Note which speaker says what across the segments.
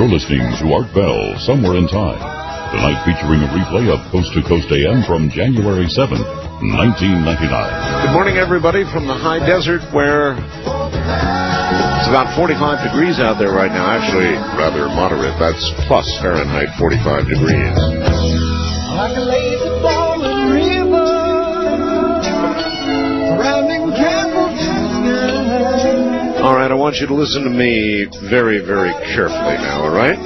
Speaker 1: You're listening to Art Bell, Somewhere in Time. Tonight featuring a replay of Coast to Coast AM from January 7th, 1999.
Speaker 2: Good morning, everybody, from the high desert where it's about 45 degrees out there right now. Actually, rather moderate. That's plus Fahrenheit 45 degrees.
Speaker 3: Like a lazy falling river, surrounding careful tonight.
Speaker 2: All right, I want you to listen to me very, very carefully now, all right?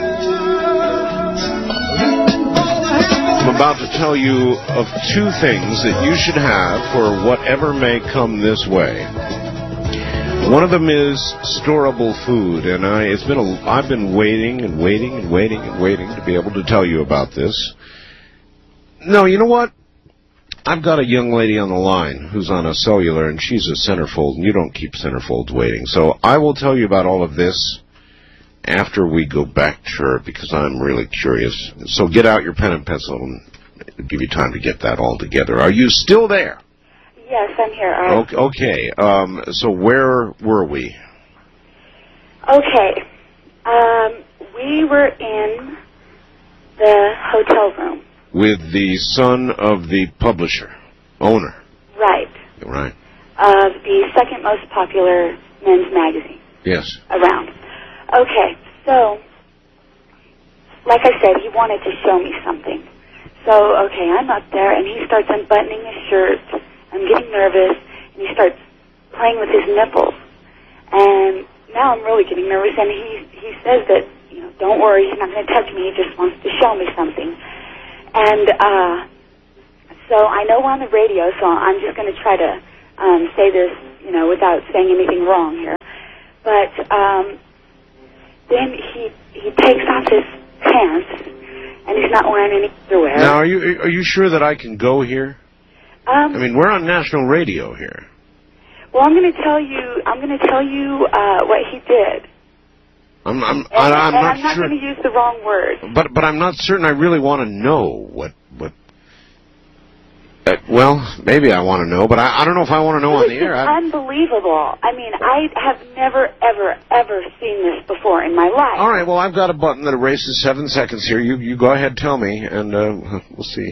Speaker 2: I'm about to tell you of two things that you should have for whatever may come this way. One of them is storable food, and I've been waiting to be able to tell you about this. No, you know what? I've got a young lady on the line who's on a cellular, and she's a centerfold, and you don't keep centerfolds waiting. So I will tell you about all of this after we go back to her, because I'm really curious. So get out your pen and pencil, and it'll give you time to get that all together. Are you still there?
Speaker 4: Yes, I'm here.
Speaker 2: Okay. So where were we?
Speaker 4: Okay. We were in the hotel room.
Speaker 2: With the son of the publisher, owner.
Speaker 4: Right.
Speaker 2: Right.
Speaker 4: Of the second most popular men's magazine.
Speaker 2: Yes.
Speaker 4: Around. Okay, so, like I said, he wanted to show me something. So, okay, I'm up there, and he starts unbuttoning his shirt. I'm getting nervous, and he starts playing with his nipples. And now I'm really getting nervous, and he says that, don't worry, he's not going to touch me, he just wants to show me something. And so I know we're on the radio, so I'm just going to try to say this, without saying anything wrong here. But then he takes off his pants, and he's not wearing any underwear.
Speaker 2: Now, are you sure that I can go here? We're on national radio here.
Speaker 4: Well, I'm going to tell you what he did.
Speaker 2: I'm not
Speaker 4: not
Speaker 2: sure.
Speaker 4: going to use the wrong word.
Speaker 2: But I'm not certain I really want to know what. Well, maybe I want to know, but I don't know if I want to know on the air.
Speaker 4: It's unbelievable. I have never, ever, ever seen this before in my life.
Speaker 2: All right, well, I've got a button that erases 7 seconds here. You go ahead, tell me, and we'll see.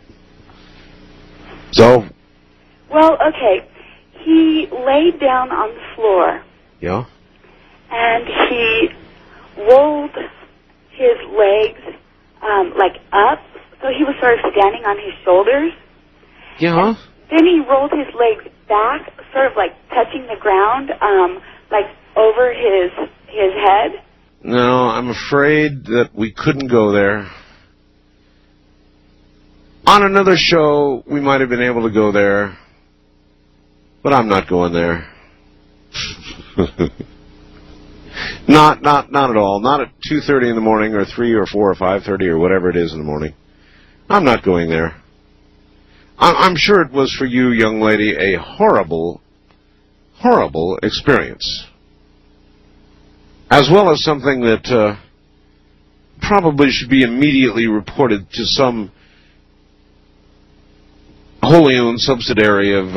Speaker 2: So?
Speaker 4: Well, okay. He laid down on the floor.
Speaker 2: Yeah?
Speaker 4: And he rolled his legs, up. So he was sort of standing on his shoulders.
Speaker 2: Yeah.
Speaker 4: And then he rolled his legs back, sort of like touching the ground, over his head.
Speaker 2: No, I'm afraid that we couldn't go there. On another show, we might have been able to go there, but I'm not going there. Not at all. Not at 2:30 in the morning, or 3 or 4 or 5:30 or whatever it is in the morning. I'm not going there. I'm sure it was for you, young lady, a horrible, horrible experience. As well as something that probably should be immediately reported to some wholly owned subsidiary of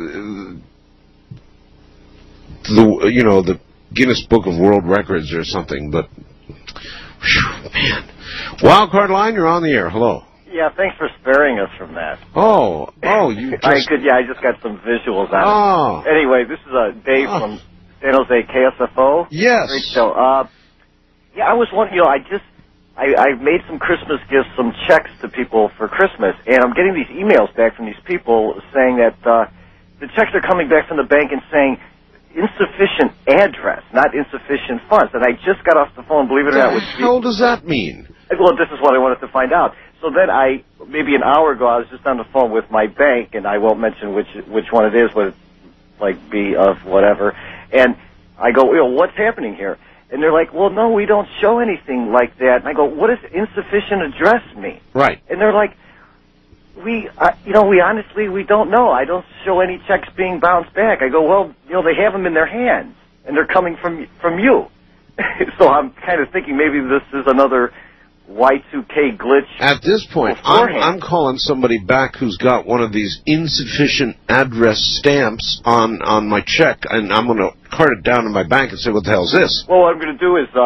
Speaker 2: the Guinness Book of World Records or something. But whew, man, Wildcard Line, you're on the air. Hello.
Speaker 5: Yeah, thanks for sparing us from that.
Speaker 2: You just...
Speaker 5: I just got some visuals on it. Anyway, this is Dave from San Jose KSFO.
Speaker 2: Yes.
Speaker 5: Great show. I was wondering, I made some Christmas gifts, some checks to people for Christmas, and I'm getting these emails back from these people saying that the checks are coming back from the bank and saying insufficient address, not insufficient funds. And I just got off the phone, believe it or not.
Speaker 2: What the hell does that mean?
Speaker 5: Well, this is what I wanted to find out. So then maybe an hour ago, I was just on the phone with my bank, and I won't mention which one it is, but B of whatever. And I go, what's happening here? And they're like, well, no, we don't show anything like that. And I go, what does insufficient address mean?
Speaker 2: Right.
Speaker 5: And they're like, we honestly, we don't know. I don't show any checks being bounced back. I go, well, they have them in their hands, and they're coming from you. So I'm kind of thinking maybe this is another Y2K glitch.
Speaker 2: At this point, I'm calling somebody back who's got one of these insufficient address stamps on my check, and I'm going to cart it down to my bank and say, what the hell is this?
Speaker 5: Well, what I'm going to do is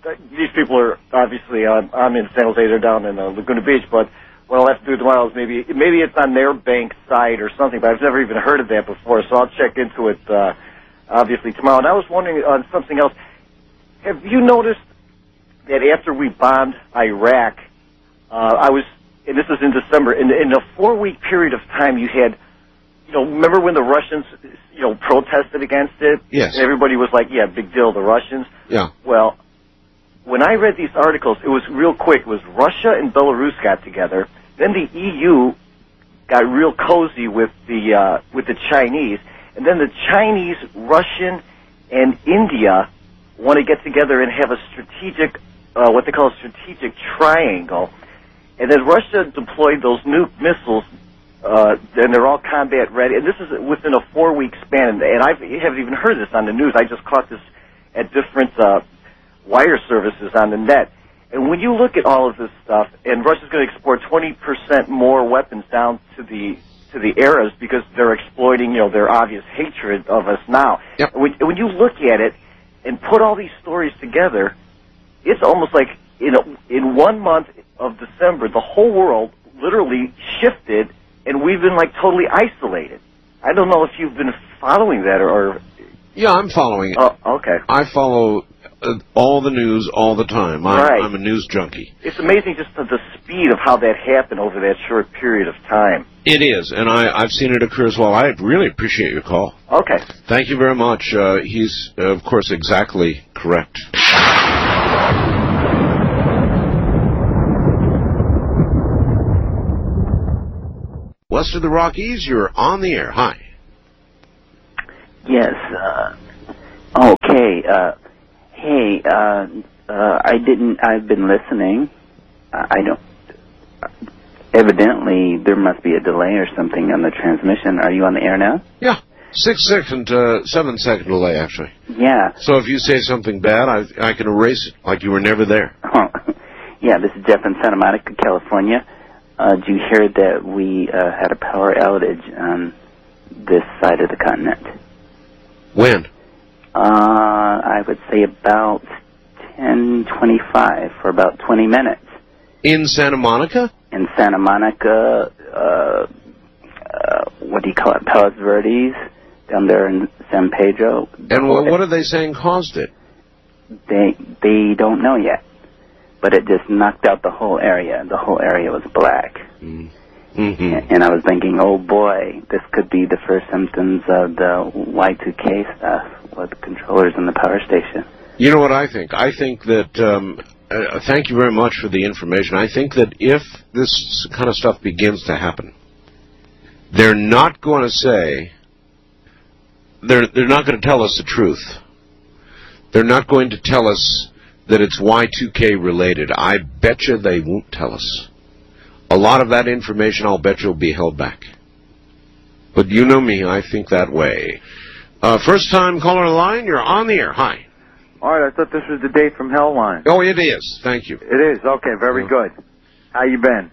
Speaker 5: these people are obviously, I'm in San Jose, they're down in Laguna Beach, but what I'll have to do tomorrow is maybe it's on their bank site or something, but I've never even heard of that before, so I'll check into it, obviously, tomorrow. And I was wondering on something else. Have you noticed that after we bombed Iraq, and this was in December, in a 4-week period of time, you had, remember when the Russians, protested against it?
Speaker 2: Yes.
Speaker 5: And everybody was like, yeah, big deal, the Russians.
Speaker 2: Yeah.
Speaker 5: Well, when I read these articles, it was real quick. It was Russia and Belarus got together. Then the EU got real cozy with the Chinese. And then the Chinese, Russian, and India want to get together and have a strategic, what they call a strategic triangle. And then Russia deployed those nuke missiles, and they're all combat ready. And this is within a 4-week span. And I haven't even heard this on the news. I just caught this at different wire services on the net. And when you look at all of this stuff, and Russia's going to export 20% more weapons down to the Arabs because they're exploiting, their obvious hatred of us now.
Speaker 2: Yep.
Speaker 5: When you look at it and put all these stories together, it's almost like in 1 month of December, the whole world literally shifted, and we've been like totally isolated. I don't know if you've been following that or
Speaker 2: Yeah, I'm following it.
Speaker 5: Oh, okay.
Speaker 2: I follow all the news all the time.
Speaker 5: Right.
Speaker 2: I'm a news junkie.
Speaker 5: It's amazing just the speed of how that happened over that short period of time.
Speaker 2: It is, and I've seen it occur as well. I really appreciate your call.
Speaker 5: Okay.
Speaker 2: Thank you very much. He's, of course, exactly correct. West of the Rockies, you're on the air. Hi.
Speaker 6: Yes. Okay. Hey. I've been listening. I don't. Evidently, there must be a delay or something on the transmission. Are you on the air now?
Speaker 2: Yeah. 7-second delay, actually.
Speaker 6: Yeah.
Speaker 2: So if you say something bad, I can erase it like you were never there.
Speaker 6: Yeah, this is Jeff in Santa Monica, California. Did you hear that we had a power outage on this side of the continent?
Speaker 2: When?
Speaker 6: I would say about 10:25 for about 20 minutes.
Speaker 2: In Santa Monica?
Speaker 6: In Santa Monica, what do you call it, Palos Verdes, down there in San Pedro.
Speaker 2: And what are they saying caused it?
Speaker 6: They don't know yet. But it just knocked out the whole area. The whole area was black.
Speaker 2: Mm-hmm.
Speaker 6: And I was thinking, oh boy, this could be the first symptoms of the Y2K stuff with controllers in the power station.
Speaker 2: You know what I think? I think that, thank you very much for the information. I think that if this kind of stuff begins to happen, they're not going to say, they're not going to tell us the truth. They're not going to tell us that it's Y2K related. I bet you they won't tell us. A lot of that information, I'll bet you, will be held back. But you know me, I think that way. First time caller line, you're on the air. Hi.
Speaker 7: All right, I thought this was the Date from Hell line.
Speaker 2: Oh, it is. Thank you.
Speaker 7: It is? Okay, very good. How you been?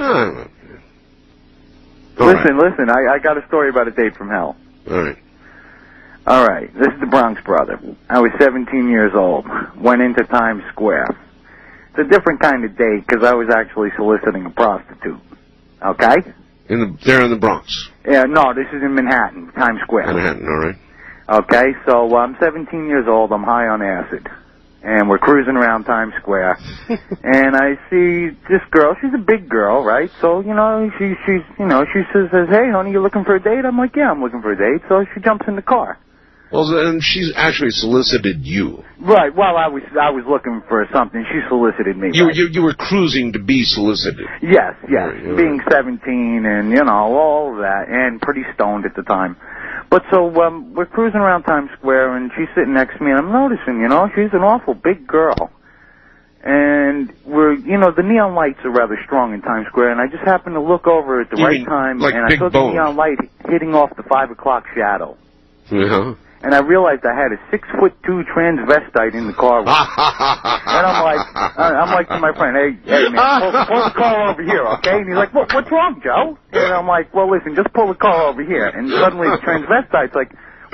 Speaker 7: Listen, I got a story about a Date from Hell.
Speaker 2: All right.
Speaker 7: This is the Bronx brother. I was 17 years old. Went into Times Square. It's a different kind of date because I was actually soliciting a prostitute. Okay?
Speaker 2: They're in the Bronx.
Speaker 7: Yeah, no, this is in Manhattan, Times Square.
Speaker 2: Manhattan, all right.
Speaker 7: Okay, so I'm 17 years old. I'm high on acid. And we're cruising around Times Square. And I see this girl. She's a big girl, right? So, she says, hey, honey, you looking for a date? I'm like, yeah, I'm looking for a date. So she jumps in the car.
Speaker 2: Well, then she's actually solicited you.
Speaker 7: Right. Well, I was looking for something. She solicited me.
Speaker 2: You were cruising to be solicited.
Speaker 7: Yes.
Speaker 2: Right.
Speaker 7: Being 17 and, all of that, and pretty stoned at the time. But so we're cruising around Times Square, and she's sitting next to me, and I'm noticing, she's an awful big girl. And the neon lights are rather strong in Times Square, and I just happened to look over at the right time,
Speaker 2: like
Speaker 7: and I saw the neon light hitting off the 5 o'clock shadow.
Speaker 2: Yeah.
Speaker 7: And I realized I had a 6'2" transvestite in the car with me. And I'm like to my friend, hey man, pull the car over here, okay? And he's like, what's wrong, Joe? And I'm like, well, listen, just pull the car over here. And suddenly the transvestite's like,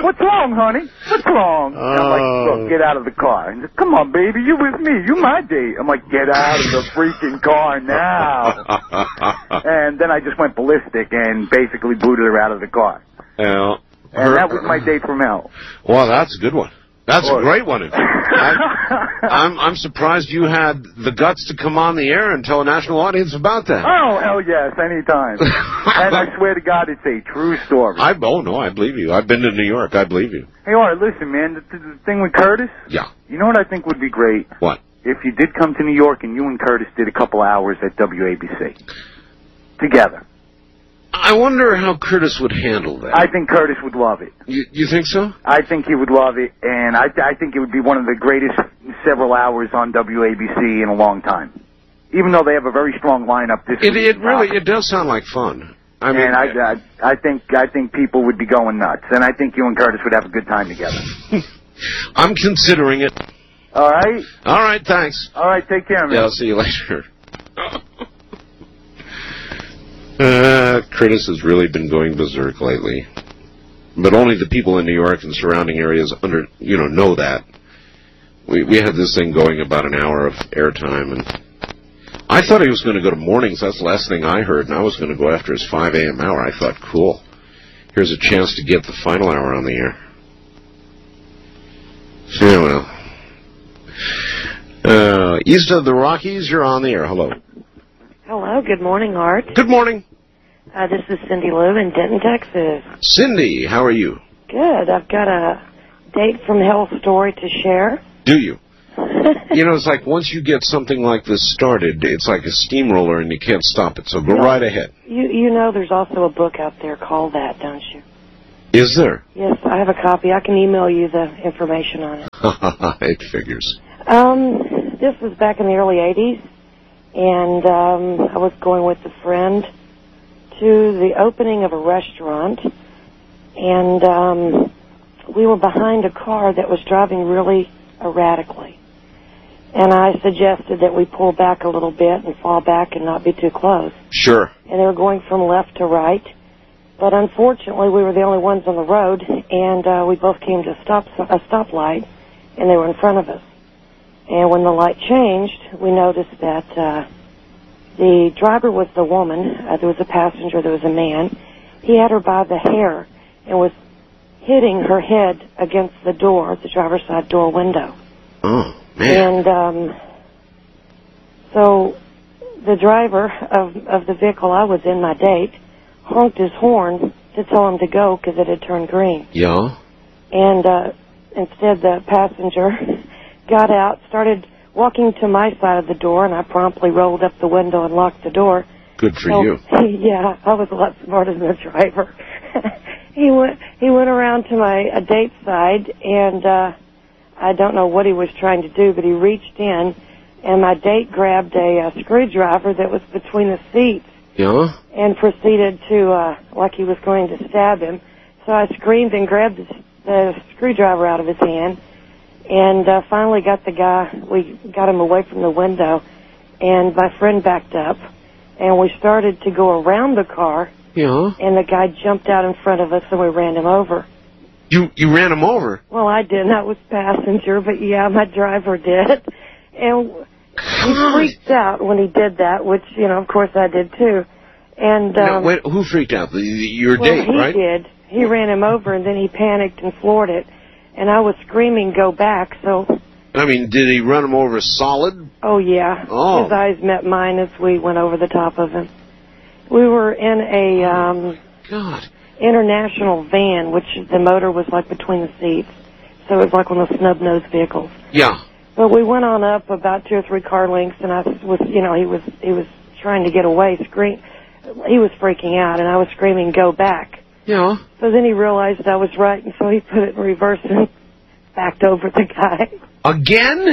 Speaker 7: What's wrong, honey? What's wrong? I'm like, look, get out of the car. And come on, baby, you with me. You my date. I'm like, get out of the freaking car now. And then I just went ballistic and basically booted her out of the car.
Speaker 2: Yeah.
Speaker 7: And that was my date from hell.
Speaker 2: Well, that's a good one. That's a great one. I'm surprised you had the guts to come on the air and tell a national audience about that.
Speaker 7: Oh, hell yes, anytime. And I swear to God, it's a true story.
Speaker 2: Oh, no, I believe you. I've been to New York. I believe you.
Speaker 7: Hey, Art, listen, man, the thing with Curtis?
Speaker 2: Yeah.
Speaker 7: You know what I think would be great?
Speaker 2: What?
Speaker 7: If you did come to New York and you and Curtis did a couple hours at WABC. Together.
Speaker 2: I wonder how Curtis would handle that.
Speaker 7: I think Curtis would love it.
Speaker 2: You think so?
Speaker 7: I think he would love it, and I think it would be one of the greatest several hours on WABC in a long time. Even though they have a very strong lineup,
Speaker 2: it does sound like fun. I mean,
Speaker 7: and I think people would be going nuts, and I think you and Curtis would have a good time together.
Speaker 2: I'm considering it.
Speaker 7: All right.
Speaker 2: All right. Thanks.
Speaker 7: All right. Take care, man.
Speaker 2: Yeah. I'll see you later. Curtis has really been going berserk lately, but only the people in New York and surrounding areas know that. We had this thing going about an hour of airtime, and I thought he was going to go to mornings. That's the last thing I heard, and I was going to go after his 5 a.m. hour. I thought, cool. Here's a chance to get the final hour on the air. Yeah, well. East of the Rockies, you're on the air. Hello.
Speaker 8: Hello. Good morning, Art.
Speaker 2: Good morning.
Speaker 8: This is Cindy Lou in Denton, Texas.
Speaker 2: Cindy, how are you?
Speaker 8: Good. I've got a date from hell story to share.
Speaker 2: Do you? It's like once you get something like this started, it's like a steamroller and you can't stop it, so go right ahead.
Speaker 8: You know there's also a book out there called that, don't you?
Speaker 2: Is there?
Speaker 8: Yes, I have a copy. I can email you the information on it.
Speaker 2: It figures.
Speaker 8: This was back in the early 80s, and I was going with a friend to the opening of a restaurant, and we were behind a car that was driving really erratically. And I suggested that we pull back a little bit and fall back and not be too close.
Speaker 2: Sure.
Speaker 8: And they were going from left to right. But unfortunately, we were the only ones on the road, and we both came to a stoplight, and they were in front of us. And when the light changed, we noticed that the driver was the woman. There was a passenger. There was a man. He had her by the hair and was hitting her head against the door, the driver's side door window.
Speaker 2: Oh, man.
Speaker 8: And so the driver of the vehicle I was in, my date, honked his horn to tell him to go because it had turned green.
Speaker 2: Yeah.
Speaker 8: And instead the passenger got out, started walking to my side of the door, and I promptly rolled up the window and locked the door.
Speaker 2: Good for you.
Speaker 8: Yeah, I was a lot smarter than the driver. He went around to my date's side, and I don't know what he was trying to do, but he reached in, and my date grabbed a screwdriver that was between the seats.
Speaker 2: Yeah?
Speaker 8: And proceeded to, like he was going to stab him. So I screamed and grabbed the screwdriver out of his hand, and finally got the guy, we got him away from the window, and my friend backed up, and we started to go around the car.
Speaker 2: Yeah.
Speaker 8: And the guy jumped out in front of us, and we ran him over.
Speaker 2: You ran him over?
Speaker 8: Well, I didn't. I was passenger, but yeah, my driver did. And he freaked out when he did that, which, of course I did too. And
Speaker 2: wait, who freaked out? Your date, right?
Speaker 8: He did. He ran him over, and then he panicked and floored it. And I was screaming, "Go back!" So.
Speaker 2: I mean, did he run him over solid?
Speaker 8: Oh yeah.
Speaker 2: Oh.
Speaker 8: His eyes met mine as we went over the top of him. We were in a international van, which the motor was like between the seats, so it was like one of those snub-nosed vehicles.
Speaker 2: Yeah.
Speaker 8: But we went on up about 2 or 3 car lengths, and I was, he was trying to get away, he was freaking out, and I was screaming, "Go back!"
Speaker 2: Yeah.
Speaker 8: So then he realized I was right, and so he put it in reverse and backed over the guy.
Speaker 2: Again?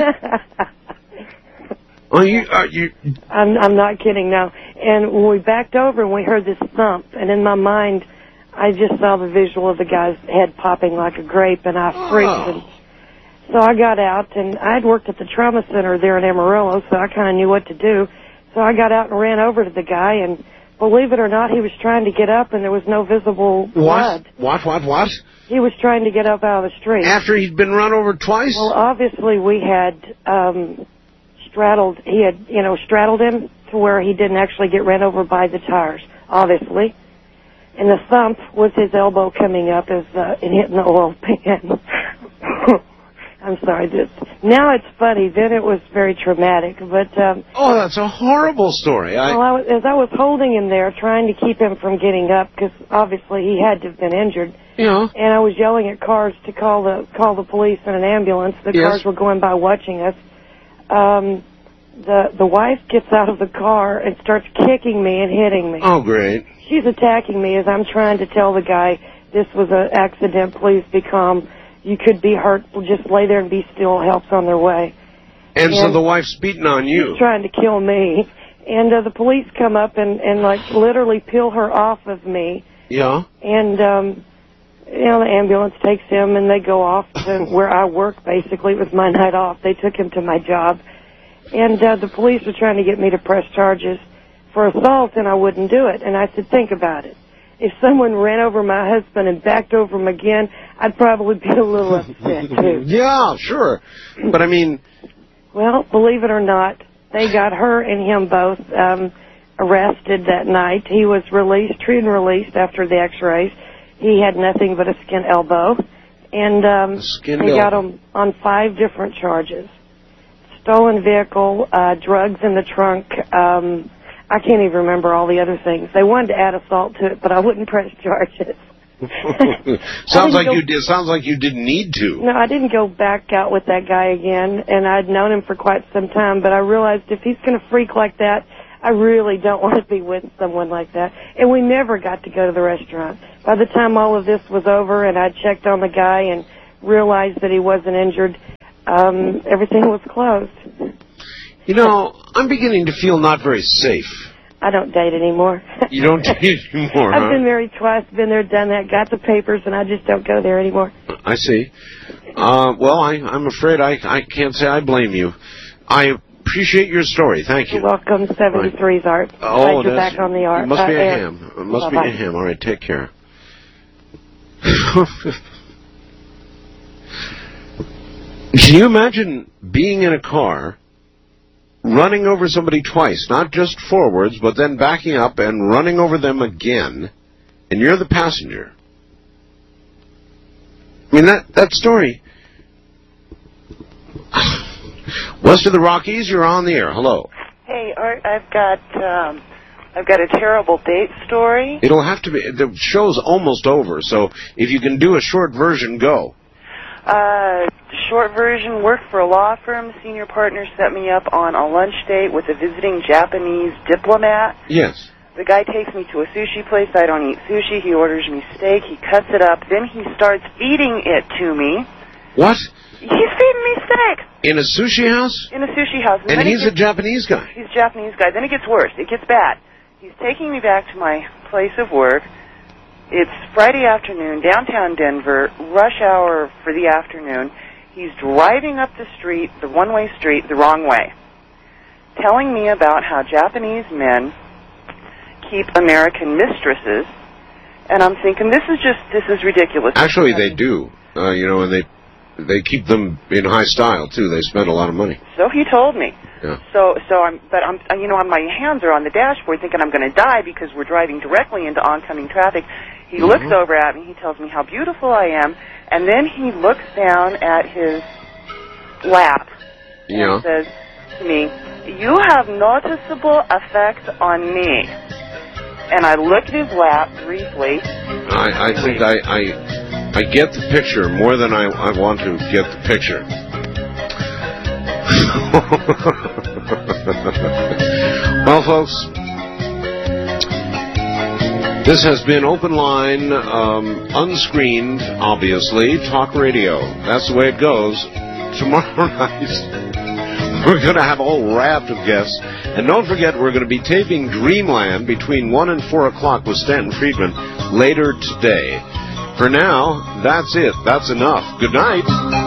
Speaker 2: Are you?
Speaker 8: I'm not kidding now. And when we backed over and we heard this thump, and in my mind, I just saw the visual of the guy's head popping like a grape, and I freaked. And so I got out, and I'd worked at the trauma center there in Amarillo, so I kind of knew what to do. So I got out and ran over to the guy and believe it or not, he was trying to get up and there was no visible blood.
Speaker 2: What?
Speaker 8: He was trying to get up out of the street.
Speaker 2: After he'd been run over twice?
Speaker 8: Well, obviously we had straddled him to where he didn't actually get ran over by the tires, obviously. And the thump was his elbow coming up and hitting the oil pan. I'm sorry. Now it's funny. Then it was very traumatic. But
Speaker 2: that's a horrible story.
Speaker 8: As I was holding him there, trying to keep him from getting up, because obviously he had to have been injured.
Speaker 2: Yeah.
Speaker 8: And I was yelling at cars to call the police and an ambulance. The cars were going by watching us. The wife gets out of the car and starts kicking me and hitting me.
Speaker 2: Oh, great.
Speaker 8: She's attacking me as I'm trying to tell the guy, this was an accident, please be calm. You could be hurt, just lay there and be still, help's on their way.
Speaker 2: And so the wife's beating on you.
Speaker 8: She's trying to kill me. And the police come up and like literally peel her off of me.
Speaker 2: Yeah.
Speaker 8: And, the ambulance takes him and they go off to where I work, basically. It was my night off. They took him to my job. And the police were trying to get me to press charges for assault, and I wouldn't do it. And I said, think about it. If someone ran over my husband and backed over him again, I'd probably be a little upset, too.
Speaker 2: Yeah, sure. But, I mean...
Speaker 8: Well, believe it or not, they got her and him both arrested that night. He was treated and released after the x-rays. He had nothing but a skin elbow. And they got him on 5 different charges. Stolen vehicle, drugs in the trunk. I can't even remember all the other things. They wanted to add assault to it, but I wouldn't press charges.
Speaker 2: Sounds like you didn't need to.
Speaker 8: No, I didn't go back out with that guy again, and I'd known him for quite some time, but I realized if he's going to freak like that, I really don't want to be with someone like that. And we never got to go to the restaurant. By the time all of this was over and I checked on the guy and realized that he wasn't injured, everything was closed.
Speaker 2: You know, I'm beginning to feel not very safe.
Speaker 8: I don't date anymore.
Speaker 2: You don't date anymore,
Speaker 8: I've been married twice, been there, done that, got the papers, and I just don't go there anymore.
Speaker 2: I see. Well, I'm afraid I can't say I blame you. I appreciate your story. Thank you.
Speaker 8: You're welcome. 73's Art.
Speaker 2: Oh,
Speaker 8: you're back on the art.
Speaker 2: It must be a ham. It must be a ham. All right, take care. Can you imagine being in a car, running over somebody twice, not just forwards, but then backing up and running over them again, and you're the passenger? I mean, that story. West of the Rockies, you're on the air. Hello.
Speaker 9: Hey, Art, I've got a terrible date story.
Speaker 2: It'll have to be. The show's almost over, so if you can do a short version, go.
Speaker 9: Short version, worked for a law firm. Senior partner set me up on a lunch date with a visiting Japanese diplomat.
Speaker 2: Yes.
Speaker 9: The guy takes me to a sushi place. I don't eat sushi. He orders me steak. He cuts it up. Then he starts feeding it to me.
Speaker 2: What?
Speaker 9: He's feeding me steak.
Speaker 2: In a sushi house?
Speaker 9: In a sushi house.
Speaker 2: And he's a Japanese guy?
Speaker 9: He's a Japanese guy. Then it gets worse. It gets bad. He's taking me back to my place of work. It's Friday afternoon, downtown Denver, rush hour for the afternoon. He's driving up the street, the one-way street, the wrong way, telling me about how Japanese men keep American mistresses, and I'm thinking, this is ridiculous.
Speaker 2: Actually, they do, and they keep them in high style too. They spend a lot of money.
Speaker 9: So he told me.
Speaker 2: Yeah.
Speaker 9: So I'm my hands are on the dashboard, thinking I'm going to die because we're driving directly into oncoming traffic. He looks over at me. He tells me how beautiful I am, and then he looks down at his lap and says to me, "You have noticeable effect on me." And I looked at his lap briefly.
Speaker 2: I think I get the picture more than I want to get the picture. Well, folks, this has been Open Line, unscreened, obviously, talk radio. That's the way it goes. Tomorrow night, we're going to have a whole raft of guests. And don't forget, we're going to be taping Dreamland between 1 and 4 o'clock with Stanton Friedman later today. For now, that's it. That's enough. Good night.